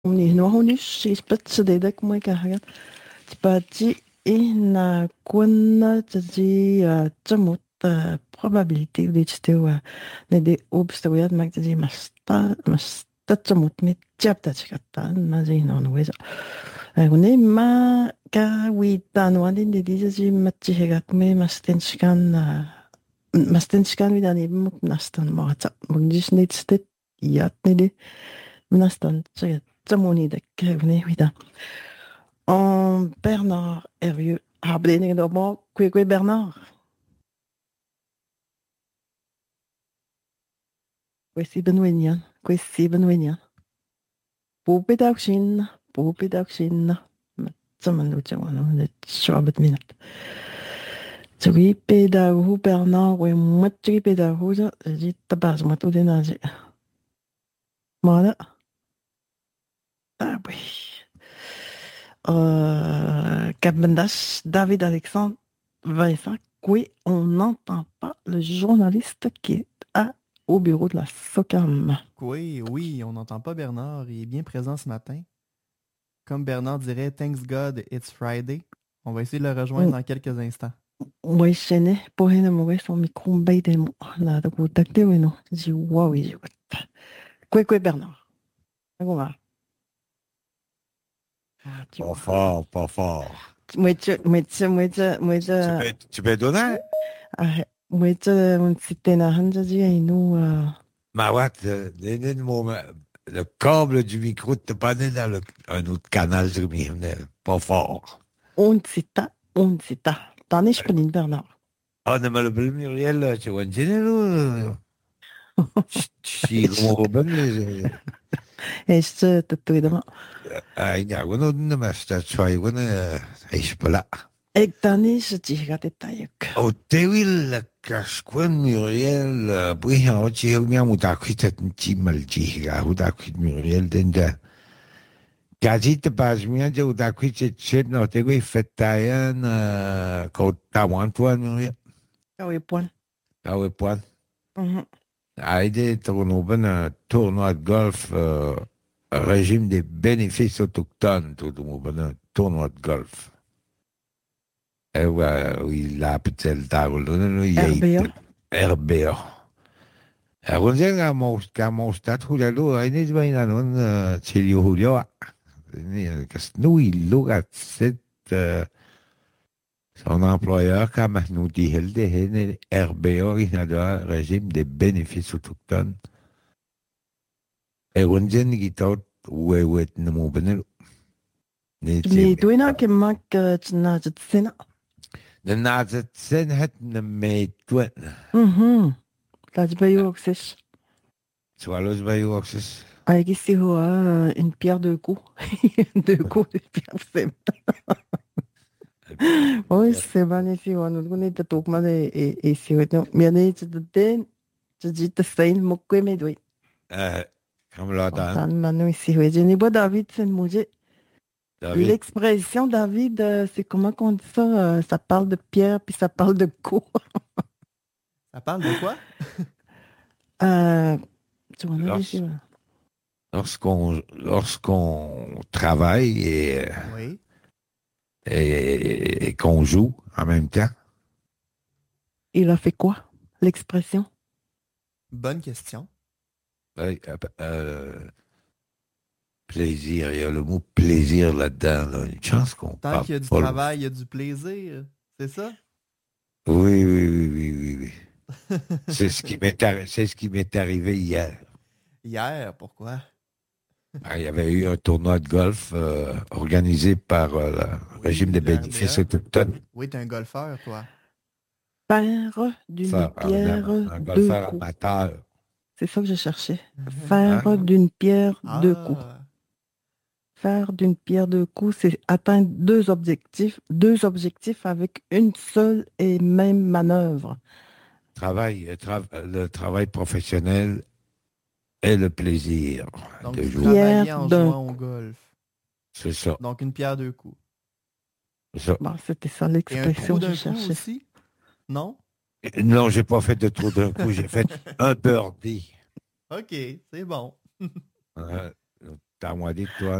Nihnuahunus ispatsadedak muikahagat tipati ina kunna tadi tamut probability uditstewa nede obstawiat magtadi masta tamut mit chapta chikatta nazino nuesa agune ma ka witan wadin de dizaji matchihegat me mastenchkan widani mut nastan mata mundisnitstet yatnede nastan tsamonidek agune wida Bernard Hervieux. Hablening do mo, kwe Bernard. Kwe si benwenian. Pupe dagshin. Zaman no jamano, le chabet minut. Twi pedahu Bernard, we matri pedahu, dit tabas matu denazi. Mala. Ah oui. Cabendas, David Alexandre Vincent, oui, on n'entend pas le journaliste qui est au bureau de la SOCAM. Oui, on n'entend pas Bernard. Il est bien présent ce matin. Comme Bernard dirait, Thanks God, it's Friday. On va essayer de le rejoindre dans quelques instants. Oui, je n'ai pas eu son micro baité là, donc vous tactez oui non. Je dis oui, quoi Bernard. Comment va? Pas fort. Moi, Tu peux donner? Moi, on s'était na hanjaji et nous. Le câble du micro te pas dans un autre canal, pas fort. On s'était. T'en es, je peux dire Bernard. Ah, ne me le blâme, Muriel, tu vois, si, comment Robin, Et je te tuer demain. Il y a un master, tu vois, je peux là. Et t'en es, je dis, regarde, taille. Oh, t'es oui, le cache-coin, Muriel, puis, on tient bien, on t'a cru, t'es un petit mal dit, on t'a cru, Muriel, d'un. Quasi te passe bien, on t'a cru, c'est non, t'es oui, fait taille, quand t'as moins toi, Muriel. Ah oui, point. Aide un tournoi de golf, régime des bénéfices autochtones, tout le monde, un tournoi de golf. Et oui, la petite table, RBA. RBA. Et on dit qu'à mon stade, il y a un Julio. Nous, il look son employeur, comme nous dit, RBA, il a un régime des bénéfices autochtones. Et on dit qu'il ouais, nous m'ont bénéfice. Les douina qui manquent, tu n'as pas de sénat. De naast zijn het mee doen. Dat is bij u ook zes. Zoals bij u ook zes. Ik is une pierre deux coups. Deux coups de pierre, c'est. Oui, c'est bon ici. On connaît de tout, mais ici, mais on je dis de sein, moqué mes doigts. Comme là, dans. Ici, oui. Je n'ai pas David, c'est le mot. L'expression David, c'est comment qu'on dit ça? Ça parle de pierre, puis ça parle de quoi? Ça parle de quoi? Lorsqu'on travaille et qu'on joue en même temps. Il a fait quoi? L'expression? Bonne question. Plaisir, il y a le mot plaisir là-dedans. Là. Une chance qu'on parle. Tant qu'il y a du travail, il y a du plaisir. C'est ça? Oui. C'est ce qui m'est arrivé hier. Hier, pourquoi? Il y avait eu un tournoi de golf organisé par le régime des bénéfices autochtones. Oui, t'es un golfeur, toi. Faire d'une pierre un golfeur amateur. C'est ça que je cherchais. Faire d'une pierre deux coups. Faire d'une pierre deux coups, c'est atteindre deux objectifs avec une seule et même manœuvre. Le travail professionnel et le plaisir donc, de jouer. Travailler en jouant au golf. C'est ça. Donc, une pierre deux coups. C'est ça. Bon, c'était ça l'expression que je cherchais. Aussi? Non? Non, j'ai pas fait de trou d'un coup, j'ai fait un birdie. OK, c'est bon. T'as moi dit, toi,